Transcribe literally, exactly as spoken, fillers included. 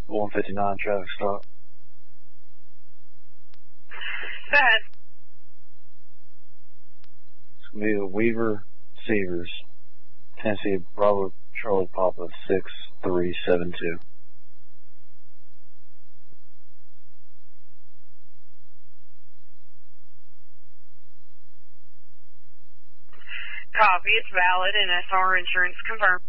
one fifty-nine traffic stop. Go ahead. It's going to be a Weaver Seavers, Tennessee Bravo Charlie Papa six three seven two. Copy. It's valid and S R insurance confirmed.